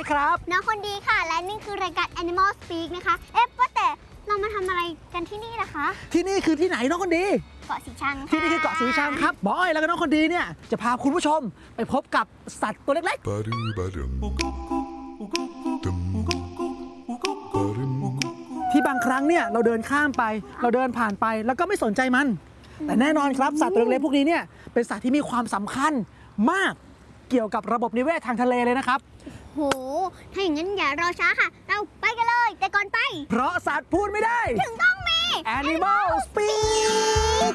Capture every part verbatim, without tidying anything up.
ครับน้องคนดีค่ะและนี่คือรายการ Animal Speak นะคะเอ๊ะว่าแต่เรามาทำอะไรกันที่นี่ล่ะคะที่นี่คือที่ไหนน้องคนดีเกาะสีชังที่นี่คือเกาะสีชังครับบอยแล้วก็น้องคนดีเนี่ยจะพาคุณผู้ชมไปพบกับสัตว์ตัวเล็กๆที่บางครั้งเนี่ยเราเดินข้ามไปเราเดินผ่านไปแล้วก็ไม่สนใจมันแต่แน่นอนครับสัตว์ตัวเล็กๆพวกนี้เนี่ยเป็นสัตว์ที่มีความสำคัญมากเกี่ยวกับระบบนิเวศทางทะเลเลยนะครับโหถ้าอย่างนั้นอย่ารอช้าค่ะเราไปกันเลยแต่ก่อนไปเพราะสัตว์พูดไม่ได้ถึงต้องมี Animal Speak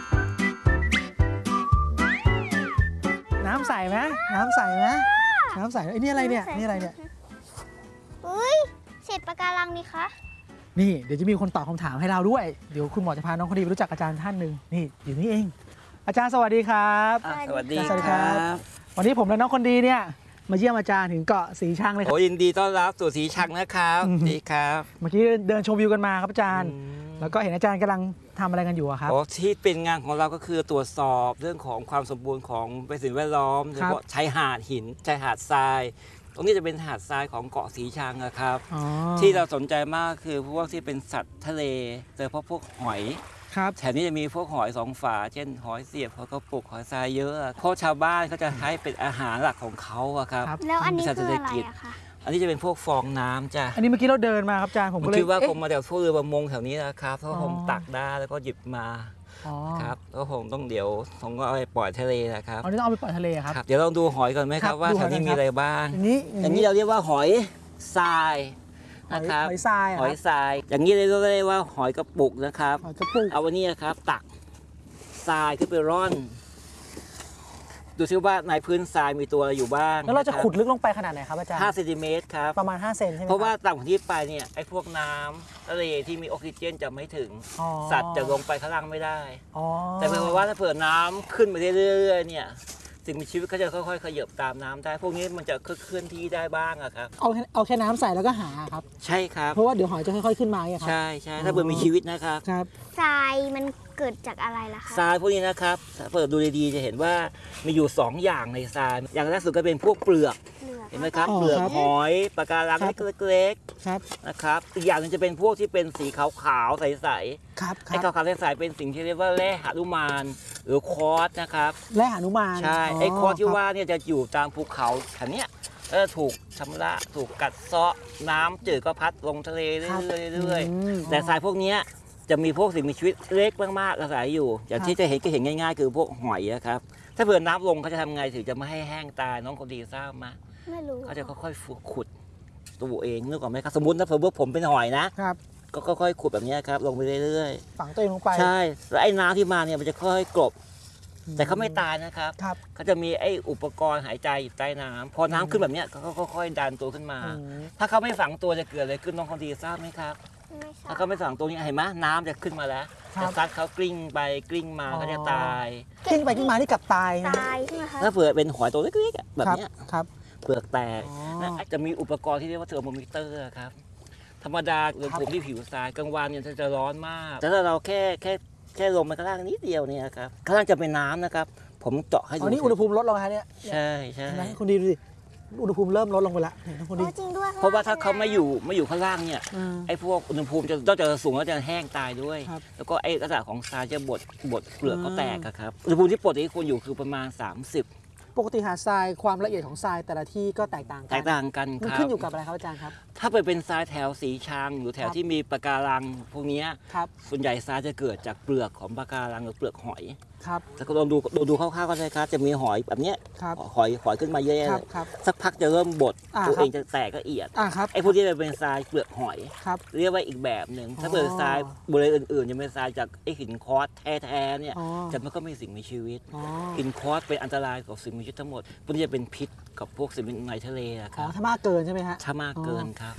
น้ำใสไหมน้ำใสไหมน้ำใสไอ้นี่อะไรเนี่ยนี่อะไรเนี่ยอุ้ยเศษปะการังนี่คะนี่เดี๋ยวจะมีคนตอบคำถามให้เราด้วยเดี๋ยวคุณหมอจะพาน้องคนดีไปรู้จักอาจารย์ท่านหนึ่งนี่อยู่นี่เองอาจารย์สวัสดีครับสวัสดีครับวันนี้ผมและน้องคนดีเนี่ยมาเยี่ยมอาจารย์ถึงเกาะสีชังเลยครับโอ้ยินดีต้อนรับสู่สีชังนะครับดีครับเมื่อกี้เดินชมวิวกันมาครับอาจารย์แล้วก็เห็นอาจารย์กำลังทำอะไรกันอยู่ครับโอ้ที่เป็นงานของเราก็คือตรวจสอบเรื่องของความสมบูรณ์ของสิ่งแวดล้อมโดยเฉพาะชายหาดหินชายหาดทรายตรงนี้จะเป็นหาดทรายของเกาะสีชังนะครับที่เราสนใจมากคือพวกที่เป็นสัตว์ทะเลโดยเฉพาะพวกหอยแถวนี้จะมีพวกหอยสองฝาเช่นหอยเสียบหอยกระปุกหอยทรายเยอะเพราะชาวบ้านเขาจะใช้เป็นอาหารหลักของเขาครับแล้วอันนี้คืออะไรอะคะอันนี้จะเป็นพวกฟองน้ำจ้ะอันนี้เมื่อกี้เราเดินมาครับอาจารย์ผมก็เลยคิดว่าคงมาจากพวกเรือประมงแถวนี้นะครับเพราะผมตักได้แล้วก็หยิบมาครับแล้วผมต้องเดี๋ยวผมก็เอาไปปล่อยทะเลนะครับอันนี้ต้องเอาไปปล่อยทะเลครับเดี๋ยวลองดูหอยก่อนไหมครับว่าแถวนี้มีอะไรบ้างอย่างนี้อย่างนี้เราเรียกว่าหอยทรายนะครับหอยทรายหอยทรายอย่างนี้เลยเรียกว่าหอยกระปุกนะครับหอยกระปุกเอาวันนี้นะครับตักทรายขึ้นไปร่อนดูซิว่าในพื้นทรายมีตัวอะไรอยู่บ้างแล้วเราจะขุดลึกลงไปขนาดไหนครับอาจารย์ห้าเซนติเมตรครับประมาณห้าเซนใช่ไหมเพราะว่าต่ำกว่าที่ไปเนี่ยไอ้พวกน้ำทะเลที่มีออกซิเจนจะไม่ถึงสัตว์จะลงไปข้างล่างไม่ได้แต่เป็นเพราะว่าถ้าเผื่อน้ำขึ้นไปเรื่อยๆเนี่ยสิ่งมีชีวิตก็จะค่อยๆขยับตามน้ำได้พวกนี้มันจะเคลื่อนที่ได้บ้างอะครับเอาเอาแค่น้ำใส่แล้วก็หาครับใช่ครับเพราะว่าเดี๋ยวหอยจะค่อยๆขึ้นมาครับใช่ใช่ถ้าเผื่อมีชีวิตนะครับครับทรายมันเกิดจากอะไรล่ะคะทรายพวกนี้นะครับเปิดดูดีๆจะเห็นว่ามีอยู่สองอย่างในทรายอย่างแรกสุดก็เป็นพวกเปลือกเห็นไหมครับเปลือกหอยปะการังเล็กๆนะครับอีกอย่างนึงจะเป็นพวกที่เป็นสีขาวๆใสๆไอ้ขาวๆใสๆเป็นสิ่งที่เรียกว่าแร่หนุมานหรือคอสนะครับแร่หนุมานใช่ไอ้คอสที่ว่าเนี่ยจะอยู่ตามภูเขาแถวนี้แล้วถูกชำระถูกกัดเซาะน้ำจืดก็พัดลงทะเลเรื่อยๆแต่ทรายพวกนี้จะมีพวกสิ่งมีชีวิตเล็กมากๆอาศัยอยู่อย่างที่จะเห็นก็เห็นง่ายๆคือพวกหอยครับถ้าเผื่อน้ำลงเขาจะทำไงถึงจะไม่ให้แห้งตายน้องคนดีทราบมาไม่รู้เขาจะค่อยๆขุดตัวเองนึกออกไหมครับสมมติถ้าเผื่อผมเป็นหอยนะครับก็ค่อยๆขุดแบบนี้ครับลงไปเรื่อยๆฝังตัวเองลงไปใช่แล้วไอ้น้ำที่มาเนี่ยมันจะค่อยๆกลบแต่เขาไม่ตายนะครับเขาจะมีไอ้อุปกรณ์หายใจอยู่ใต้น้ำพอน้ำขึ้นแบบนี้เขาก็ค่อยๆดันตัวขึ้นมาถ้าเขาไม่ฝังตัวจะเกิดอะไรขึ้นน้องคนดีทราบไหมครับถ้าเขาไม่ฝังตัวนี้เห็นไหมน้ำจะขึ้นมาแล้วจะซัดเขากลิ้งไปกลิ้งมาเขาจะตายกลิ้งไปกลิ้งมาที่กับตายตายใช่ไหมคะถ้าเผื่อเป็นหอยตัวเล็กๆแบบนี้ครับเปลือกแตกจะมีอุปกรณ์ที่เรียกว่าเทอร์โมมิเตอร์ครับธรรมดาอุณหภูมิที่ผิวทรายกลางวันเนี่ยจะร้อนมากแต่ถ้าเราแค่แค่แค่ลงมาข้างล่างนิดเดียวเนี่ยครับข้างล่างจะเป็นน้ำนะครับผมเจาะให้ดูอันนี้อุณหภูมิลดลงแล้วเนี่ยใช่ใช่คุณดีดูสิอุณหภูมิเริ่มลดลงไปแล้วคุณดีจริงด้วยเพราะว่าถ้าเขาไม่อยู่ไม่อยู่ข้างล่างเนี่ยไอ้พวกอุณหภูมิจะต้องจะสูงแล้วจะแห้งตายด้วยแล้วก็ไอ้ลักษณะของทรายจะบดบดเปลือกเขาแตกครับอุณหภูมิที่ปกติควรอยู่คือประมาณสามสิบปกติหาดทรายความละเอียดของทรายแต่ละที่ก็แตกต่างกันแตกต่างกันครับมันขึ้นอยู่กับอะไรครับอาจารย์ครับถ้าไปเป็นทรายแถวสีชังหรือแถวที่มีปะการังพวกนี้ส่วนใหญ่ทรายจะเกิดจากเปลือกของปะการังหรือเปลือกหอยครับถ้าลองดูดูดูคร่าวๆก็ได้ครับจะมีหอยแบบนี้หอยหอยขึ้นมาเยอะๆสักพักจะเริ่มบดตัวเองจะแตกละเอียดไอ้พวกที่เป็นทรายเปลือกหอยเรียกว่าอีกแบบหนึ่งถ้าเปลือกทรายบริเวณอื่นๆจะเป็นทรายจากไอ้หินคอสแท้ๆเนี่ยจะมันก็มีสิ่งมีชีวิตหินคอสเป็นอันตรายกับสิ่งมีชีวิตทั้งหมดพวกนี้จะเป็นพิษกับพวกสิ่งมีชีวิตในทะเลครับถ้ามากเกินใช่ไหมฮะถ้ามากเกินครับ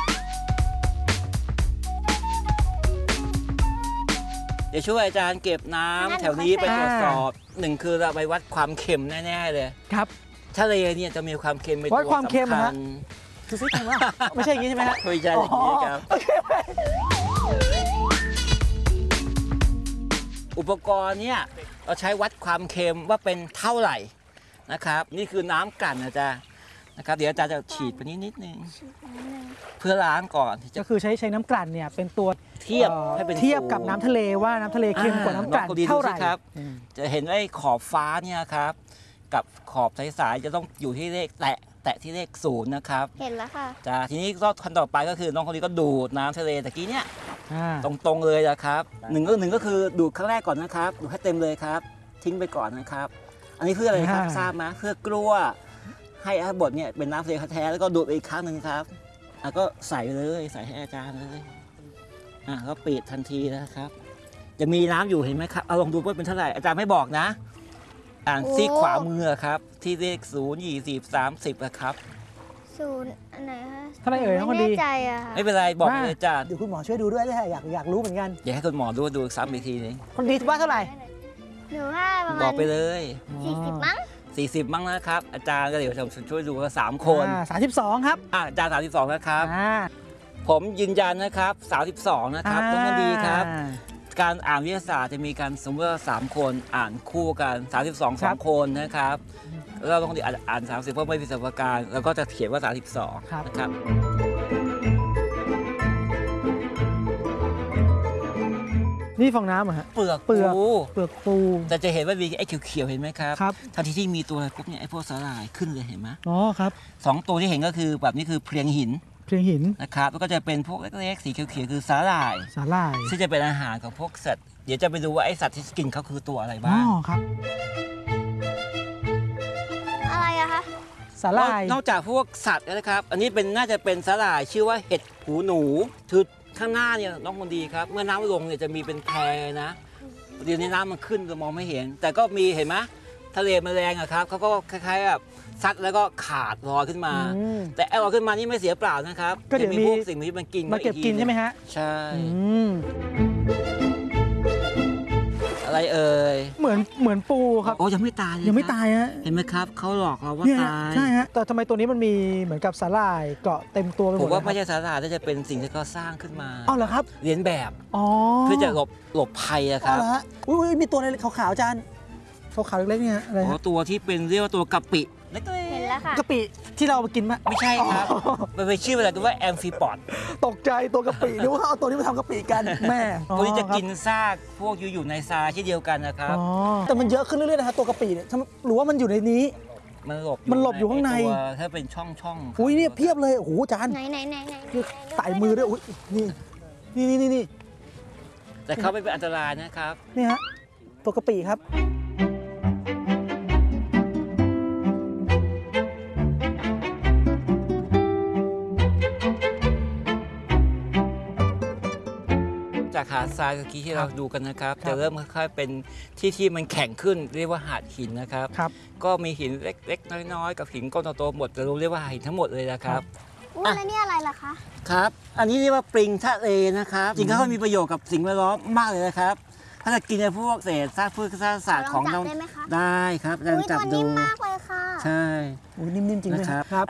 เดี๋ยวช่วยอาจารย์เก็บน้ำแถวนี้ไปตรวจสอบหนึ่งคือเราไปวัดความเค็มแน่ๆเลยครับทะเลเนี่ยจะมีความเค็มเป็นตัวสำคัญคือซิจริงว่าไม่ใช่อย่างนี้ใช่ไหมฮะไม่ใช่อย่างนี้ครับอุปกรณ์เนี่ยเราใช้วัดความเค็มว่าเป็นเท่าไหร่นะครับนี่คือน้ำกลั่นนะจ๊ะนะครับเดี๋ยวอาจารย์จะฉีดไปนิดนิดนึงฉีดนิดนึงเพื่อล้างก่อนที่จะก็คือใช้ใช้น้ำกลั่นเนี่ยเป็นตัวเทียบอ่อให้เป็นเทียบศูนย์กับน้ำทะเลว่าน้ำทะเลเค็มกว่าน้ำกลั่นอ่าลองดูเท่าไหร่สิครับอืมจะเห็นว่าไอ้ขอบฟ้าเนี่ยครับกับขอบสายๆจะต้องอยู่ที่เลขแตะแตะที่เลขศูนย์นะครับเห็นแล้วค่ะจ้าทีนี้ก็ขั้นต่อไปก็คือน้องคนนี้ก็ดูดน้ำทะเลตะกี้เนี่ยอ่าตรงๆเลยนะครับหนึ่งก็หนึ่งก็คือดูดครั้งแรกก่อนนะครับดูดให้เต็มเลยครับทิ้งไปก่อนนะครับ อันนี้เพื่ออะไรครับทราบไหมเพื่อกลัวให้อาบทเนี่ยเป็นน้ำทะเลแท้ๆแล้วก็ดูดไปอีกครั้งหนึ่งครับแล้วก็ใส่เลยใส่ให้อาจารย์เลยอ่ะก็ปิดทันทีนะครับจะมีน้ำอยู่เห็นไหมครับเอาลองดูว่าเป็นเท่าไหร่อาจารย์ไม่บอกนะ อ่านซีกขวามือครับที่เลขศูนย์ยี่สิบสามสิบนะครับศูนย์อันไหนคะเท่าไหร่เอ่ยน้องคนดีไม่แน่ใจอะค่ะไม่เป็นไรบอกเลยจ้าเดี๋ยวคุณหมอช่วยดูด้วยได้อยากอยากรู้เหมือนกันอย่าให้คุณหมอดูดูซ้ำอีกทีนึงคนดีว่าเท่าไหร่หนูว่าประบมาอณกไปเลยสี่สิบมั้งสี่สิบมั้งนะครับ อาจารย์ก็เดี๋ยวผมช่วยดูว่าสามคนสามสิบสองครับอ่ะอาจารย์สามสิบสองนะครับอ่าผมยืนยันนะครับสามสิบสองนะครับต้องมาดีครับอ่าการอ่านวิทยาศาสตร์จะมีการสมมติว่าสามคนอ่านคู่กันสามสิบสองคสรัอบ งคนนะครับแล้วเราต้องดีอ่านสามสิบเพราะไม่มีสมการแล้วก็จะเขียนว่าสามสิบสองครับนะครับนี่ฟองน้ำเหรอฮะเปลือกเปลือกปูเปลือกปูแต่จะเห็นว่ามีไอ้เขียวๆเห็นไหมครับครับทันทีที่มีตัวอะไรปุ๊บเนี่ยไอ้พวกสาหร่ายขึ้นเลยเห็นไหมอ๋อครับสองตัวที่เห็นก็คือแบบนี้คือเพลียงหินเพลียงหินนะครับแล้วก็จะเป็นพวกเล็กๆสีเขียวๆคือสาหร่ายสาหร่ายซึ่งจะเป็นอาหารของพวกสัตว์เดี๋ยวจะไปดูว่าไอ้สัตว์ที่กินเขาคือตัวอะไรอ๋บ้างอครับอะไรอะคะสาหร่ายนอกจากพวกสัตว์แล้วนะครับ อันนี้เป็นน่าจะเป็นสาหร่ายชื่อว่าเห็ดหูหนูคือข้างหน้าเนี่ยน้องคนดีครับเมื่อน้ำลงเนี่ยจะมีเป็นแพนะเดี๋ยวนี้น้ำมันขึ้นเรามองไม่เห็น แต่ก็มีเห็นไหมทะเลแมลงอะครับเขาก็คล้ายๆแบบซัดแล้วก็ขาดลอยขึ้นมาอืมแต่ไอ้ลอยขึ้นมานี่ไม่เสียเปล่านะครับก็เดี๋ยวจะมีพวกสิ่งที่มันกินมาเก็บกินใช่ไหมฮะใช่อืมอะไรเอ่ยเหมือนเหมือนปูครับโอ้ยังไม่ตายเลยังไม่ครับตายฮะเห็นไหมครับเขาหลอกเราว่าเนี่ยฮะตายใช่ฮะแต่ทำไมตัวนี้มันมีเหมือนกับสาหร่ายเกาะเต็มตัวไปหผม มดว่าเลยไม่ครับใช่สาหร่ายน่าจะเป็นสิ่งที่เขาสร้างขึ้นมาอ้าวเหรอครับเรียนแบบอ๋อเพื่อจะหลบหลบภัยอะคอ้าวรับเหรอฮะอุ้ยๆมีตัวอะไรขาวๆอาจารย์ขาวๆเล็กๆเนี่ยอะไรอ๋อฮะตัวที่เป็นเรียกว่าตัวกะปิเล็กเห็นแล้วค่ะกะปิที่เราเอามากินไหมๆไม่ใช่ครับอ๋อมันเป็นชื่ออะไรกันว่าแอมฟิปอดตกใจตัวกะปินึกว่าเขาเอาตัวนี้มาทำกะปิกันแม่ตัวนี้จะกินอ๋อซากพวกอยู่อยู่ในทรายที่เดียวกันนะคครัรับบ อ๋อแต่มันเยอะขึ้นเรื่อยๆนะครับตัวกะปิเนี่ยทำหรือว่ามันอยู่ในนี้มันหลบมันหลบอยู่ข้างในตัวถ้าเป็นช่องช่องๆอุ้ยเนี่ยเพียบเลยโอ้โหอาจารย์ไหนไหนไหนไหนคือใส่มือด้วยอุ้ยนี่นี่นี่นี่นี่แต่เขาไม่เป็นอันตรายนะครับนี่ฮะตัวกะปิครับจากหาดทรายเมื่อกี้ที่ครัเราบดูกันนะครับครับจะเริ่มค่อยๆเป็นที่ที่มันแข็งขึ้นเรียกว่าหาดหินนะครับครับก็มีหินเล็กๆน้อยๆกับหินก้อนโตๆหมดจะรู้เรียกว่าหินทั้งหมดเลยนะครับอุ้ยแล้วนี่อะไรล่ะคะครับ อันนี้เรียกว่าปริงทะเลนะครับ จริงๆเขามีประโยชน์กับสิ่งแวดล้อมมากเลยนะครับ ถ้าจะกินในพวกเศษซากพืชซากสัตว์ของลเราองจับได้ไหมคะได้ครับลอุ้องยจับตัวดูนิ่มมากเลยค่ะใช่อุ้ยนิ่มๆจริงไหมนะครับครับ